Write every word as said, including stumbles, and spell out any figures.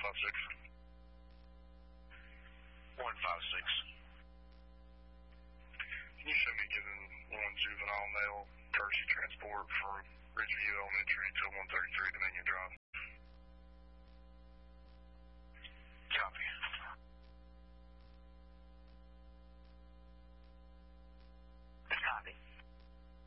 five six. one five six. Can you show me giving one juvenile male courtesy transport from Ridgeview Elementary to one thirty-three Dominion Drive?